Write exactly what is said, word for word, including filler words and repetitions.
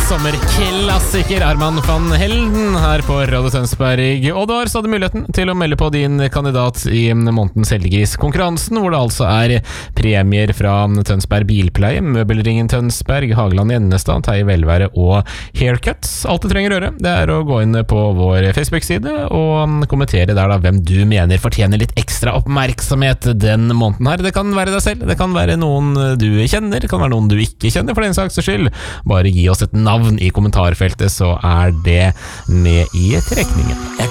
sommerklassiker Arman van Helden her på Radio Tønsberg. Og du har stadig muligheten til å melde på din kandidat i månedens Heldiggris-konkurransen, hvor det altså er premier fra Tønsberg Bilpleie, Møbelringen Tønsberg, Hageland Gjennestad, Teie Velvære og Haircuts. Alt du trenger å gjøre, det er å gå inn på vår Facebook-side og kommentere der da hvem du mener fortjener litt ekstra oppmerksomhet den måneden her. Det kan være deg selv, det kan være noen du kjenner, det kan være noen du ikke kjenner for den saks skyld. Bare gi oss et navn i kommentarfeltet, så er det med i trekningen.